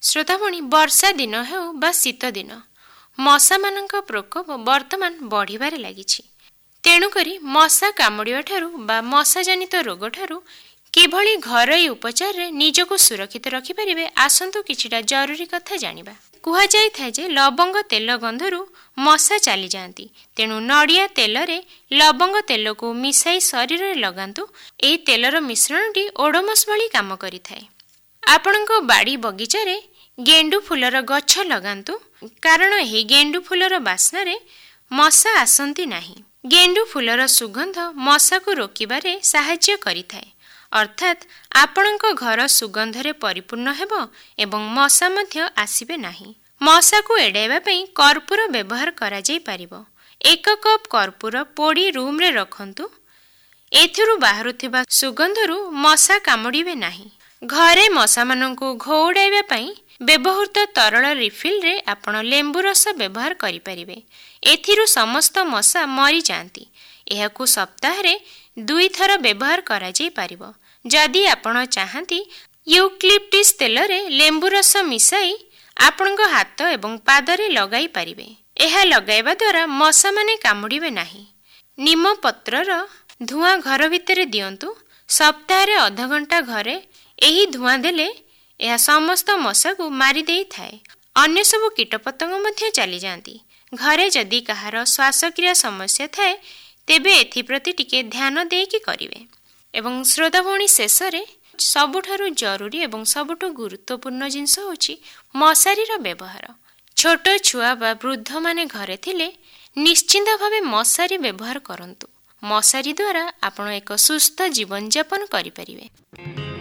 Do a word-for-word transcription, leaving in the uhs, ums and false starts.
ଶ୍ରୋତାଭଣୀ, ବର୍ଷା ଦିନ ହେଉ ବା ଶୀତ ଦିନ, ମଶାମାନଙ୍କ ପ୍ରକୋପ ବର୍ତ୍ତମାନ ବଢ଼ିବାରେ ଲାଗିଛି। ତେଣୁକରି ମଶା କାମୁଡ଼ିବା ଠାରୁ ବା ମଶାଜନିତ ରୋଗଠାରୁ କିଭଳି ଘରୋଇ ଉପଚାରରେ ନିଜକୁ ସୁରକ୍ଷିତ ରଖିପାରିବେ, ଆସନ୍ତୁ କିଛିଟା ଜରୁରୀ କଥା ଜାଣିବା। କୁହାଯାଇଥାଏ ଯେ ଲବଙ୍ଗ ତେଲ ଗନ୍ଧରୁ ମଶା ଚାଲିଯାଆନ୍ତି। ତେଣୁ ନଡ଼ିଆ ତେଲରେ ଲବଙ୍ଗ ତେଲକୁ ମିଶାଇ ଶରୀରରେ ଲଗାନ୍ତୁ। ଏହି ତେଲର ମିଶ୍ରଣଟି ଓଡୋମସ୍ ଭଳି କାମ କରିଥାଏ। ଆପଣଙ୍କ ବାଡ଼ି ବଗିଚାରେ ଗେଣ୍ଡୁ ଫୁଲର ଗଛ ଲଗାନ୍ତୁ, କାରଣ ଏହି ଗେଣ୍ଡୁ ଫୁଲର ବାସ୍ନାରେ ମଶା ଆସନ୍ତି ନାହିଁ। ଗେଣ୍ଡୁ ଫୁଲର ସୁଗନ୍ଧ ମଶାକୁ ରୋକିବାରେ ସାହାଯ୍ୟ କରିଥାଏ, ଅର୍ଥାତ୍ ଆପଣଙ୍କ ଘର ସୁଗନ୍ଧରେ ପରିପୂର୍ଣ୍ଣ ହେବ ଏବଂ ମଶା ମଧ୍ୟ ଆସିବେ ନାହିଁ। ମଶାକୁ ଏଡ଼ାଇବା ପାଇଁ କର୍ପୂର ବ୍ୟବହାର କରାଯାଇପାରିବ। ଏକ କପ୍ କର୍ପୂର ପୋଡ଼ି ରୁମ୍ରେ ରଖନ୍ତୁ। ଏଥିରୁ ବାହାରୁଥିବା ସୁଗନ୍ଧରୁ ମଶା କାମୁଡ଼ିବେ ନାହିଁ। ଘରେ ମଶାମାନଙ୍କୁ ଘଉଡ଼ାଇବା ପାଇଁ ବ୍ୟବହୃତ ତରଳ ରିଫିଲ୍ରେ ଆପଣ ଲେମ୍ବୁ ରସ ବ୍ୟବହାର କରିପାରିବେ। ଏଥିରୁ ସମସ୍ତ ମଶା ମରିଯାଆନ୍ତି। ଏହାକୁ ସପ୍ତାହରେ ଦୁଇଥର ବ୍ୟବହାର କରାଯାଇପାରିବ। ଯଦି ଆପଣ ଚାହାନ୍ତି, ୟୁକ୍ଲିପ୍ଟିସ୍ ତେଲରେ ଲେମ୍ବୁ ରସ ମିଶାଇ ଆପଣଙ୍କ ହାତ ଏବଂ ପାଦରେ ଲଗାଇ ପାରିବେ। ଏହା ଲଗାଇବା ଦ୍ୱାରା ମଶାମାନେ କାମୁଡ଼ିବେ ନାହିଁ। ନିମ ପତ୍ରର ଧୂଆଁ ଘର ଭିତରେ ଦିଅନ୍ତୁ। ସପ୍ତାହରେ ଅଧଘଣ୍ଟା ଘରେ ଏହି ଧୂଆଁ ଦେଲେ ଏହା ସମସ୍ତ ମଶାକୁ ମାରି ଦେଇଥାଏ। ଅନ୍ୟ ସବୁ କୀଟପତଙ୍ଗ ମଧ୍ୟ ଚାଲିଯାଆନ୍ତି। ଘରେ ଯଦି କାହାର ଶ୍ୱାସକ୍ରିୟା ସମସ୍ୟା ଥାଏ, ତେବେ ଏଥିପ୍ରତି ଟିକେ ଧ୍ୟାନ ଦେଇକି କରିବେ। ଏବଂ ଶ୍ରୋତାଭଉଣୀ, ଶେଷରେ ସବୁଠାରୁ ଜରୁରୀ ଏବଂ ସବୁଠୁ ଗୁରୁତ୍ୱପୂର୍ଣ୍ଣ ଜିନିଷ ହେଉଛି ମଶାରୀର ବ୍ୟବହାର। ଛୋଟ ଛୁଆ ବା ବୃଦ୍ଧମାନେ ଘରେ ଥିଲେ ନିଶ୍ଚିନ୍ତ ଭାବେ ମଶାରୀ ବ୍ୟବହାର କରନ୍ତୁ। ମଶାରୀ ଦ୍ୱାରା ଆପଣ ଏକ ସୁସ୍ଥ ଜୀବନଯାପନ କରିପାରିବେ।